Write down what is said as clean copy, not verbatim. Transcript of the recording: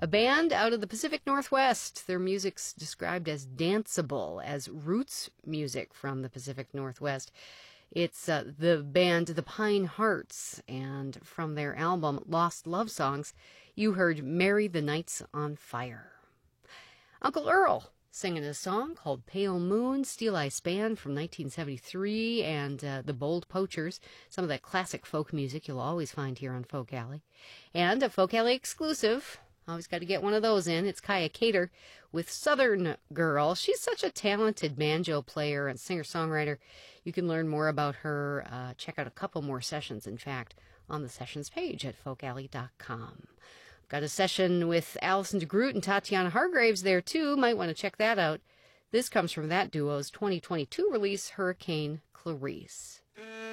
A band out of the Pacific Northwest. Their music's described as danceable, as roots music from the Pacific Northwest. It's the band The Pine Hearts, and from their album Lost Love Songs, you heard Marry the Nights on Fire. Uncle Earl singing a song called Pale Moon, Steel Eye Span from 1973, and the Bold Poachers, some of that classic folk music you'll always find here on Folk Alley. And a Folk Alley exclusive. Always got to get one of those in. It's Kaya Cater with Southern Girl. She's such a talented banjo player and singer-songwriter. You can learn more about her. Check out a couple more sessions, in fact, on the sessions page at folkalley.com. Got a session with Alison DeGroot and Tatiana Hargraves there, too. Might want to check that out. This comes from that duo's 2022 release, Hurricane Clarice.